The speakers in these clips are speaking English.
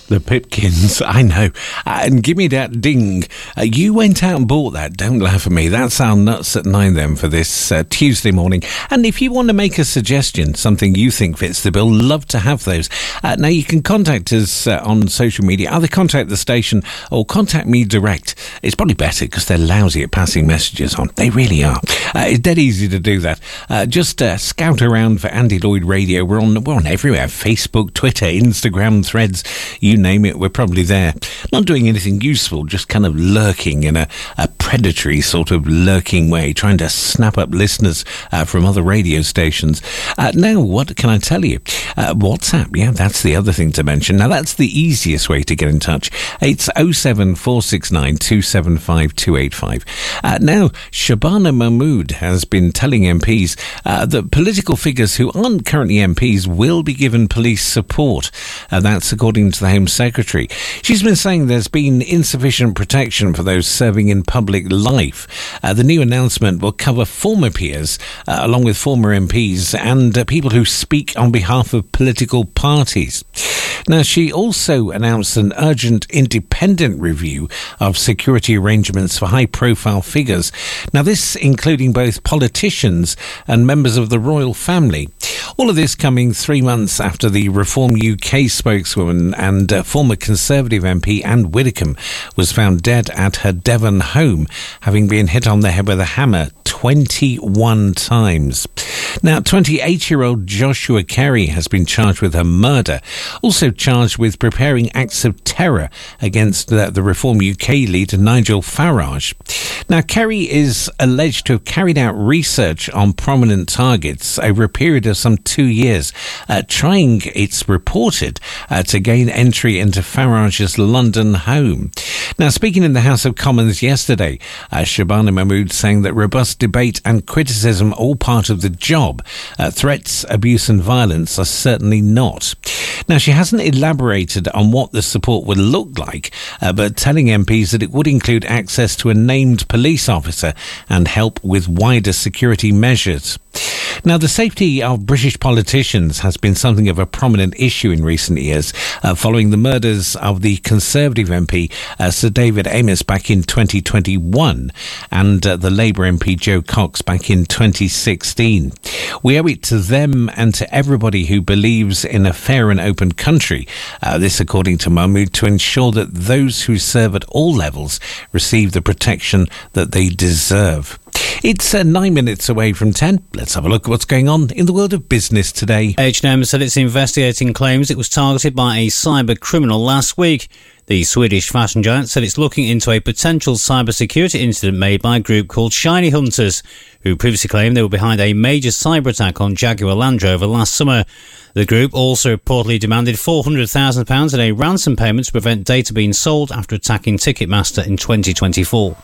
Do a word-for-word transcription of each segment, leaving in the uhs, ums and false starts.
The Pipkins, I know. Uh, and give me that ding. Uh, you went out and bought that. Don't laugh at me. That's our Nuts at Nine then for this uh, Tuesday morning. And if you want to make a suggestion, something you think fits the bill, love to have those. Uh, now, you can contact us uh, on social media. Either contact the station or contact me direct. It's probably better because they're lousy at passing messages on. They really are. Uh, it's dead easy to do that. Uh, just uh, scout around for Andy Lloyd Radio. We're on, we're on everywhere. Facebook, Twitter, Instagram, Threads, you name it, we're probably there. Not doing anything useful, just kind of lurking in a, a predatory sort of lurking way, trying to snap up listeners uh, from other radio stations. Uh, now, what can I tell you? Uh, WhatsApp, yeah, that's the other thing to mention. Now, that's the easiest way to get in touch. It's oh seven four six nine two seven five two eight five. Uh, now, Shabana Mahmood has been telling M Ps uh, that political figures who aren't currently M Ps will be given police support. Uh, that's according to the Home Secretary. She's been saying there's been insufficient protection for those serving in public life. Uh, the new announcement will cover former peers, uh, along with former M Ps and uh, people who speak on behalf of political parties. Now, she also announced an urgent independent review of security arrangements for high-profile figures. Now, this including both politicians and members of the royal family. All of this coming three months after the Reform U K spokeswoman and uh, former Conservative M P Anne Widdecombe was found dead at her Devon home, having been hit on the head with a hammer twenty-one times. Now, twenty-eight-year-old Joshua Kerry has been charged with her murder, also charged with preparing acts of terror against the, the Reform U K leader Nigel Farage. Now, Kerry is alleged to have carried out research on prominent targets over a period of some two years, uh, trying, it's reported, uh, to gain entry into Farage's London home. Now, speaking in the House of Commons yesterday, uh, Shabana Mahmood saying that robust debate and criticism are all part of the job. Uh, threats, abuse and violence are certainly not. Now, she hasn't elaborated on what the support would look like, uh, but telling M Ps that it would include access to a named police officer and help with wider security measures. Now, the safety of British politicians has been something of a prominent issue in recent years, uh, following the murders of the Conservative M P uh, Sir David Amess back in twenty twenty-one and uh, the Labour M P Jo Cox back in twenty sixteen. We owe it to them and to everybody who believes in a fair and open country, uh, this according to Mahmood, to ensure that those who serve at all levels receive the protection that they deserve. It's uh, nine minutes away from ten. Let's have a look at what's going on in the world of business today. H and M said it's investigating claims it was targeted by a cyber criminal last week. The Swedish fashion giant said it's looking into a potential cybersecurity incident made by a group called Shiny Hunters, who previously claimed they were behind a major cyber attack on Jaguar Land Rover last summer. The group also reportedly demanded four hundred thousand pounds in a ransom payment to prevent data being sold after attacking Ticketmaster in twenty twenty-four.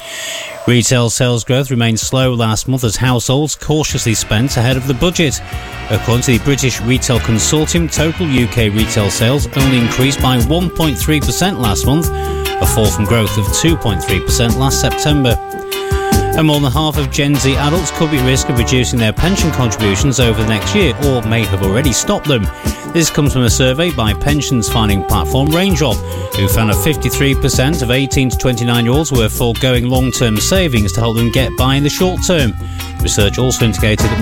Retail sales growth remained slow last month as households cautiously spent ahead of the budget. According to the British Retail Consortium, total U K retail sales only increased by one point three percent last month, a fall from growth of two point three percent last September. And more than half of Gen Z adults could be at risk of reducing their pension contributions over the next year, or may have already stopped them. This comes from a survey by pensions finding platform Raindrop, who found that fifty-three percent of eighteen to twenty-nine-year-olds were foregoing long-term savings to help them get by in the short term. Research also indicated that